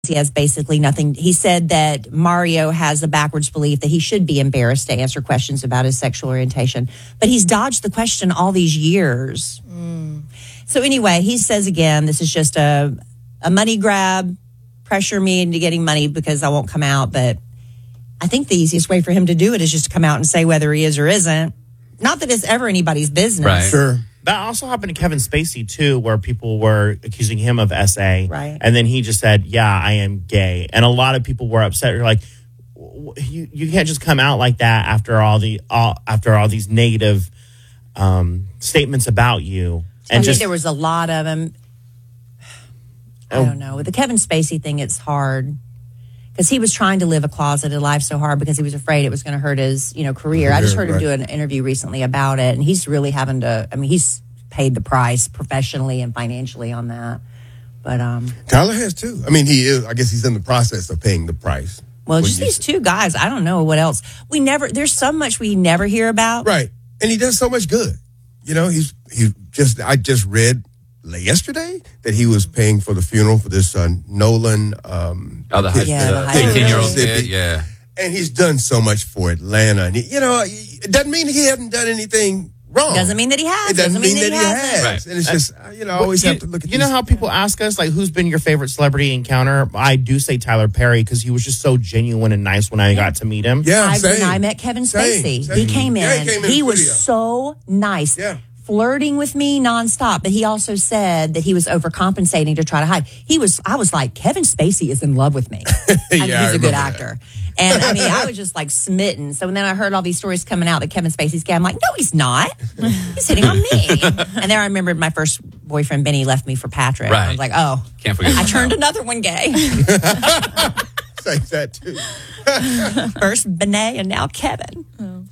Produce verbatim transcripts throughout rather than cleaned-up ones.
he has basically nothing. He said that Mario has a backwards belief that he should be embarrassed to answer questions about his sexual orientation. But he's dodged the question all these years. Mm. So anyway, he says again, this is just a, a money grab, pressure me into getting money because I won't come out. But I think the easiest way for him to do it is just to come out and say whether he is or isn't. Not that it's ever anybody's business. Right. Sure. That also happened to Kevin Spacey, too, where people were accusing him of S A. Right. And then he just said, yeah, I am gay. And a lot of people were upset. You're like, you, you can't just come out like that after all the all, after all these negative um, statements about you. And I just, think there was a lot of them. I don't know. With the Kevin Spacey thing, it's hard. Because he was trying to live a closeted life so hard because he was afraid it was going to hurt his, you know, career. I just heard him right. do an interview recently about it, and he's really having to. I mean, he's paid the price professionally and financially on that. But um, Tyler has too. I mean, he is. I guess he's in the process of paying the price. well, just these two guys. I don't know what else. We never. There's so much we never hear about. Right, and he does so much good. You know, he's he just. I just read yesterday that he was paying for the funeral for this uh, Nolan. Um, Oh, the high Yeah, the high eighteen-year-old school. kid, yeah. And he's done so much for Atlanta. And he, you know, it doesn't mean he hasn't done anything wrong. Doesn't mean that he has. It doesn't, mean, that, that he hasn't. has. Right. And it's just, uh, you know, I always you, have to look at You these. know how people ask us, like, who's been your favorite celebrity encounter? I do say Tyler Perry because he was just so genuine and nice when I got to meet him. Yeah, I, same. when I met Kevin Same, Spacey, same. he came in. Yeah, he came in he the was studio. so nice. Yeah. Flirting with me nonstop, but he also said that he was overcompensating to try to hide. He was, I was like, Kevin Spacey is in love with me. I mean, Yeah, I he's a good remember actor. And I mean, I was just like smitten. So then I heard all these stories coming out that Kevin Spacey's gay. I'm like, no, he's not. He's hitting on me. And then I remembered my first boyfriend, Benny, left me for Patrick. Right. I was like, oh, Can't forget I about turned that. another one gay. Say that too. First Benet and now Kevin.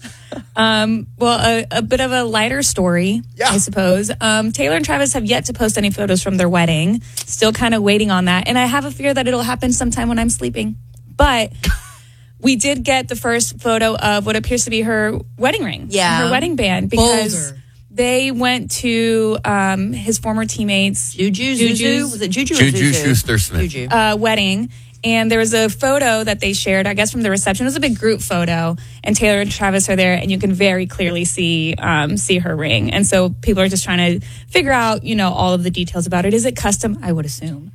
Um, well, a, a bit of a lighter story, Yeah. I suppose. Um, Taylor and Travis have yet to post any photos from their wedding. Still kind of waiting on that. And I have a fear that it'll happen sometime when I'm sleeping. But we did get the first photo of what appears to be her wedding ring. Yeah. Her wedding band. Because Boulder. they went to um, his former teammates' Juju, Juju's- Zuzu? Was it Juju or Juju Zuzu? Schuster-Smith. Juju. uh, wedding. And there was a photo that they shared, I guess, from the reception. It was a big group photo, and Taylor and Travis are there, and you can very clearly see um, see her ring. And so people are just trying to figure out, you know, all of the details about it. Is it custom? I would assume.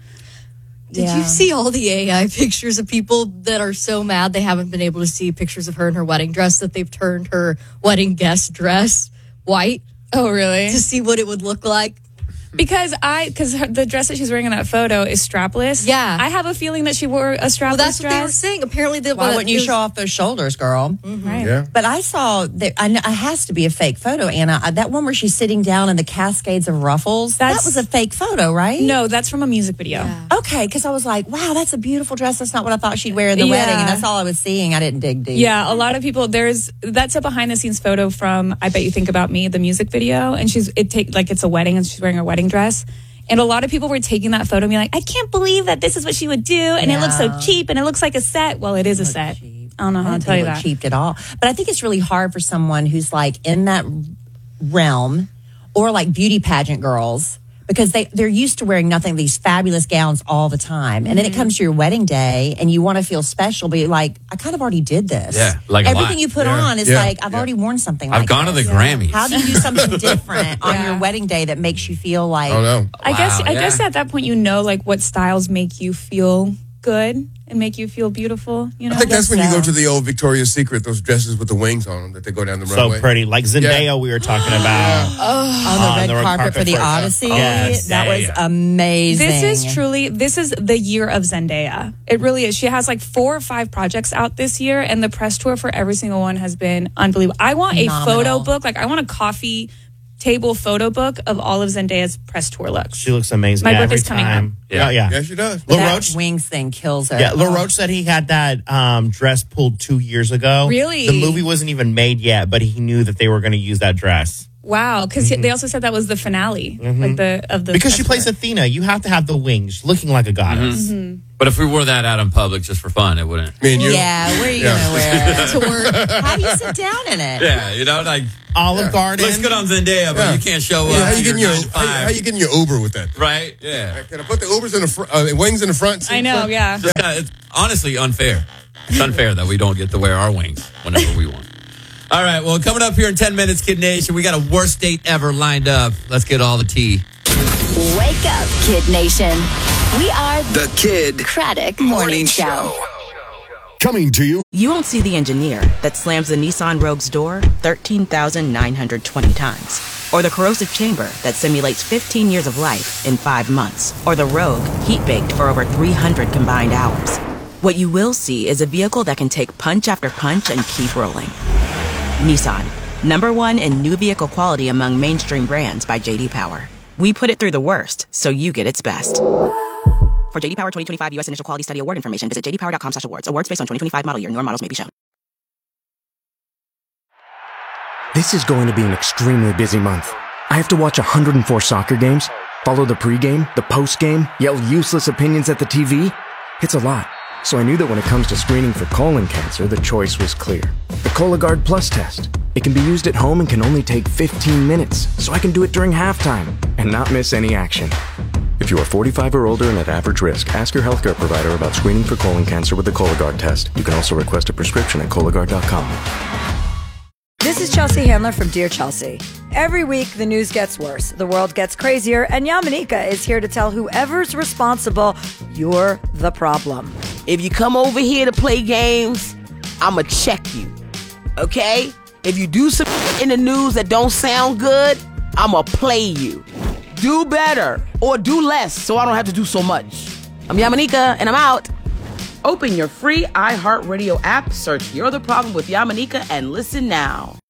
Did Yeah. you see all the A I pictures of people that are so mad they haven't been able to see pictures of her in her wedding dress, that they've turned her wedding guest dress white Oh, really? to see what it would look like? Because I, because the dress that she's wearing in that photo is strapless. Yeah. I have a feeling that she wore a strapless Well, that's what they were dress. saying. Apparently, that Why what wouldn't you it was- show off those shoulders, girl? Right. Yeah. But I saw that. I know it has to be a fake photo, Anna. Uh, That one where she's sitting down in the cascades of ruffles. That's- that was a fake photo, right? No, that's from a music video. Yeah. Okay, because I was like, wow, that's a beautiful dress. That's not what I thought she'd wear in the Yeah. wedding, and that's all I was seeing. I didn't dig deep. Yeah, a lot of people. There's that's a behind the scenes photo from I Bet You Think About Me, the music video, and she's it take like it's a wedding and she's wearing a wedding dress, and a lot of people were taking that photo and being like, I can't believe that this is what she would do, and it looks so Yeah. cheap, and it looks like a set. Well, it is a set. cheap. I don't know I how don't to tell think you it looked that. cheap at all. But I think it's really hard for someone who's like in that realm, or like beauty pageant girls, because they, they're used to wearing nothing, these fabulous gowns all the time. And then it comes to your wedding day and you want to feel special, but you're like, I kind of already did this. Yeah, like a Everything lot. you put Yeah, on is yeah, like, I've yeah. already worn something like I've gone to the this. Grammys. How do you do something different on Yeah. your wedding day that makes you feel like, I don't know. I guess Wow, I yeah. guess at that point you know like what styles make you feel good and make you feel beautiful. You know, I think that's when you go so. to the old Victoria's Secret, those dresses with the wings on them that they go down the So runway. pretty. Like Zendaya, Yeah. we were talking about. on the On red the red carpet, carpet for the for- Odyssey. Yes. That Yeah, was yeah. amazing. This is truly, this is the year of Zendaya. It really is. She has like four or five projects out this year, and the press tour for every single one has been unbelievable. I want a Phenomenal. photo book. Like, I want a coffee table photo book of all of Zendaya's press tour looks. She looks amazing. My yeah, birthday's every coming time. up. Yeah, yeah. Yeah, she does. Lil that Roach, wings thing kills her. yeah, Lil Oh. Roach said he had that um, dress pulled two years ago. Really? The movie wasn't even made yet, but he knew that they were going to use that dress. Wow, because they also said that was the finale, like the of the Because she press plays tour. Athena, you have to have the wings, looking like a goddess. Mhm. But if we wore that out in public just for fun, it wouldn't. Me and you. Yeah, where are you Yeah. going to wear it? To work. How do you sit down in it? Yeah, you know, like Olive Garden. looks good on Zendaya, but Yeah. you can't show Yeah, up. how to you getting your your nine to how, five. how you getting your Uber with that? Right? Yeah. Can I put the Ubers in the front, uh, wings in the front? I know, yeah. Just kinda- it's honestly unfair. It's unfair that we don't get to wear our wings whenever we want. All right, well, coming up here in ten minutes, Kid Nation, we got a worst date ever lined up. Let's get all the tea. Wake up, Kid Nation. We are The Kid Craddock Morning Show. coming to you. You won't see the engineer that slams the Nissan Rogue's door thirteen thousand nine hundred twenty times. Or the corrosive chamber that simulates fifteen years of life in five months. Or the Rogue heat-baked for over three hundred combined hours. What you will see is a vehicle that can take punch after punch and keep rolling. Nissan, number one in new vehicle quality among mainstream brands by J D Power. We put it through the worst, so you get its best. For J D Power twenty twenty-five U S Initial Quality Study Award information, visit j d power dot com slash awards. Awards based on twenty twenty-five model year. Newer models may be shown. This is going to be an extremely busy month. I have to watch one hundred four soccer games, follow the pregame, the postgame, yell useless opinions at the T V. It's a lot. So I knew that when it comes to screening for colon cancer, the choice was clear. The Cologuard Plus test. It can be used at home and can only take fifteen minutes, so I can do it during halftime and not miss any action. If you are forty-five or older and at average risk, ask your healthcare provider about screening for colon cancer with the Cologuard test. You can also request a prescription at Cologuard dot com. This is Chelsea Handler from Dear Chelsea. Every week, the news gets worse, the world gets crazier, and Yamanika is here to tell whoever's responsible, you're the problem. If you come over here to play games, I'ma check you, okay? If you do some in the news that don't sound good, I'ma play you. Do better or do less so I don't have to do so much. I'm Yamanika, and I'm out. Open your free iHeartRadio app, search You're the Problem with Yamanika, and listen now.